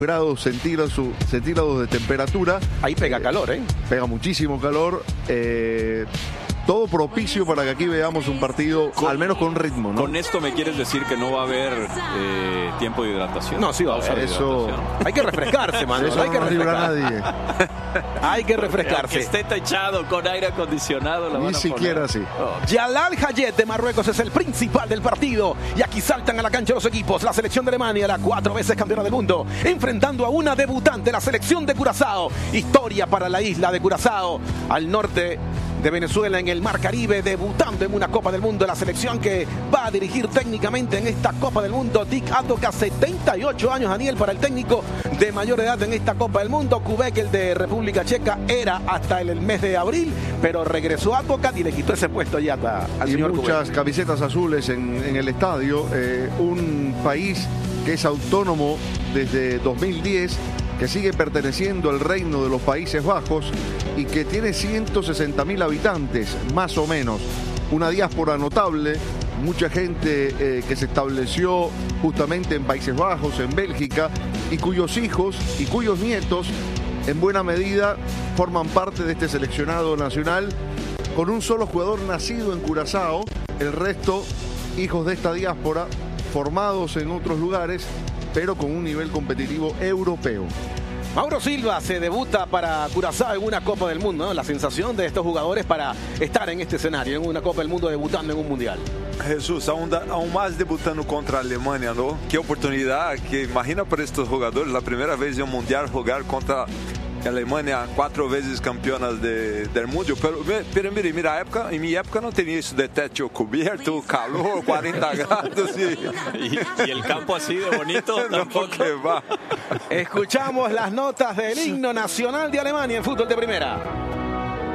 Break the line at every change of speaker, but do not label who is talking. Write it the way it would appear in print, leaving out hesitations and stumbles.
grados centígrados de temperatura.
Ahí pega calor, ¿eh?
Pega muchísimo calor. Todo propicio para que aquí veamos un partido, al menos con ritmo, ¿no?
Con esto me quieres decir que no va a haber tiempo de hidratación.
No, sí va a haber.
Eso...
Hay que refrescarse, mano.
Eso
Hay que
no nos libra a
refrescarse.
nadie.
Hay que refrescarse.
Que esté techado con aire acondicionado. La van
Ni
a
siquiera
poner.
así.
Jalal Hayet de Marruecos es el principal del partido. Y aquí saltan a la cancha los equipos. La selección de Alemania, la 4 veces campeona del mundo, enfrentando a una debutante, la selección de Curazao. Historia para la isla de Curazao, al norte de Venezuela, en el Mar Caribe, debutando en una Copa del Mundo. La selección que va a dirigir técnicamente en esta Copa del Mundo, Dick Advocaat, 78 años, Daniel, para el técnico de mayor edad en esta Copa del Mundo. Kubek, el de República Checa, era hasta el mes de abril, pero regresó Advocaat y le quitó ese puesto ya al
Y
señor
muchas
Kubek.
camisetas azules en el estadio. Un país que es autónomo desde 2010, que sigue perteneciendo al reino de los Países Bajos y que tiene 160.000 habitantes, más o menos. Una diáspora notable, mucha gente que se estableció justamente en Países Bajos, en Bélgica, y cuyos hijos y cuyos nietos, en buena medida, forman parte de este seleccionado nacional, con un solo jugador nacido en Curazao, el resto hijos de esta diáspora, formados en otros lugares, pero con un nivel competitivo europeo.
Mauro Silva se debuta para Curazao en una Copa del Mundo, ¿no? La sensación de estos jugadores para estar en este escenario, en una Copa del Mundo, debutando en un Mundial.
Jesus, aún más debutando contra a Alemanha, ¿no? Qué oportunidad, que imagina para estos jugadores, la primera vez en un Mundial jugar contra Alemania, 4 veces campeonas del mundo. Pero mira, en mi época no tenía eso de techo cubierto, calor, 40 grados.
Y el campo así de bonito.
No, que va.
Escuchamos las notas del himno nacional de Alemania en fútbol de primera.